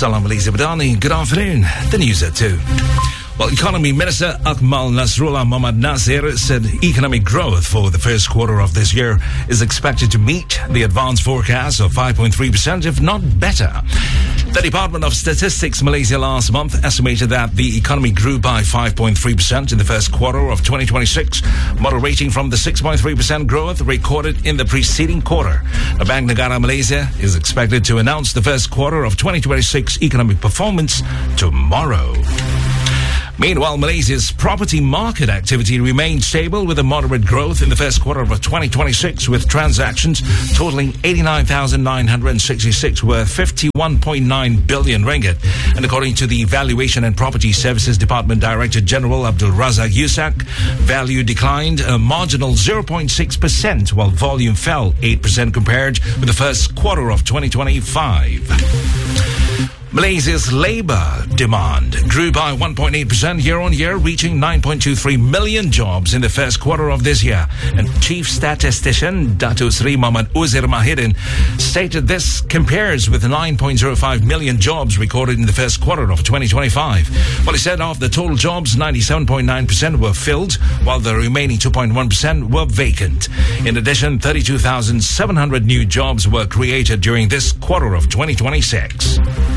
Salam Malaysia Badani. Good afternoon. The news at 2. Well, Economy Minister Akmal Nasrullah Mohammad Nasir said economic growth for the first quarter of this year is expected to meet the advanced forecast of 5.3%, if not better. The Department of Statistics Malaysia last month estimated that the economy grew by 5.3% in the first quarter of 2026, moderating from the 6.3% growth recorded in the preceding quarter. The Bank Negara Malaysia is expected to announce the first quarter of 2026 economic performance tomorrow. Meanwhile, Malaysia's property market activity remained stable with a moderate growth in the first quarter of 2026, with transactions totaling 89,966 worth 51.9 billion ringgit. And according to the Valuation and Property Services Department Director General Abdul Razak Yusak, value declined a marginal 0.6%, while volume fell 8% compared with the first quarter of 2025. Malaysia's labour demand grew by 1.8% year-on-year, reaching 9.23 million jobs in the first quarter of this year. And Chief Statistician Datuk Seri Muhammad Uzair Mahidin stated this compares with 9.05 million jobs recorded in the first quarter of 2025. Well, he said of the total jobs, 97.9% were filled, while the remaining 2.1% were vacant. In addition, 32,700 new jobs were created during this quarter of 2026.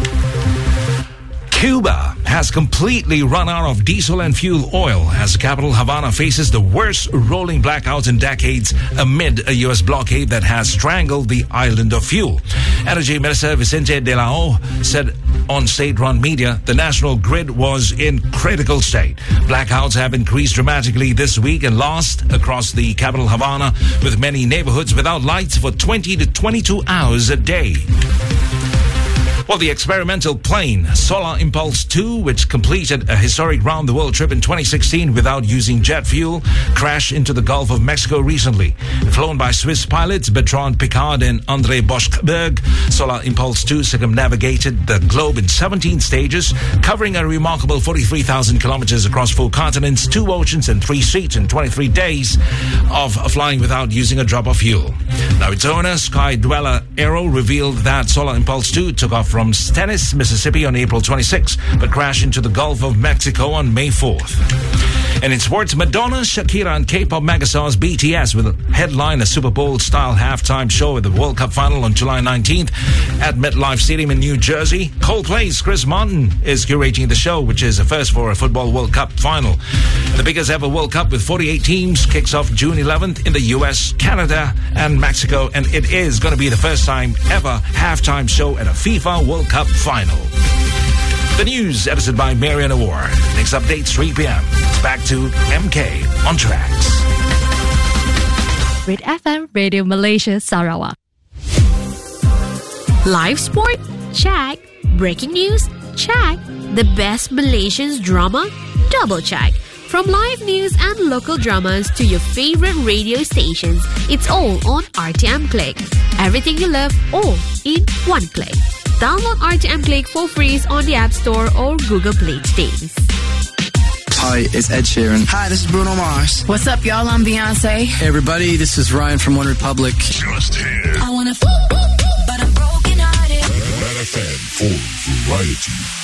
Cuba has completely run out of diesel and fuel oil as the capital Havana faces the worst rolling blackouts in decades amid a U.S. blockade that has strangled the island of fuel. Energy Minister Vicente de la O said on state-run media the national grid was in critical state. Blackouts have increased dramatically this week and last across the capital Havana, with many neighborhoods without lights for 20 to 22 hours a day. Well, the experimental plane Solar Impulse 2, which completed a historic round-the-world trip in 2016 without using jet fuel, crashed into the Gulf of Mexico recently. Flown by Swiss pilots Bertrand Piccard and André Boschberg, Solar Impulse 2 circumnavigated the globe in 17 stages, covering a remarkable 43,000 kilometers across 4 continents, 2 oceans and 3 seas in 23 days of flying without using a drop of fuel. Now, its owner, Sky Dweller Aero, revealed that Solar Impulse 2 took off from Stennis, Mississippi on April 26, but crashed into the Gulf of Mexico on May 4th. And in sports, Madonna, Shakira and K-pop megastars BTS will headline a Super Bowl-style halftime show at the World Cup final on July 19th at MetLife Stadium in New Jersey. Coldplay's Chris Martin is curating the show, which is a first for a football World Cup final. The biggest ever World Cup with 48 teams kicks off June 11th in the US, Canada and Mexico, and it is going to be the first time ever halftime show at a FIFA World Cup final. The news edited by Marian Awar. Next update 3 p.m. It's back to MK on Tracks. Red FM Radio Malaysia Sarawak. Live sport? Check. Breaking news? Check. The best Malaysian drama? Double check. From live news and local dramas to your favorite radio stations, it's all on RTM Click. Everything you love, all in one click. Download RTM Click for free on the App Store or Google Play today. Hi, it's Ed Sheeran. Hi, this is Bruno Mars. What's up, y'all? I'm Beyonce. Hey, everybody, this is Ryan from One Republic. Just here. I wanna but I'm broken hearted. Red FM for variety.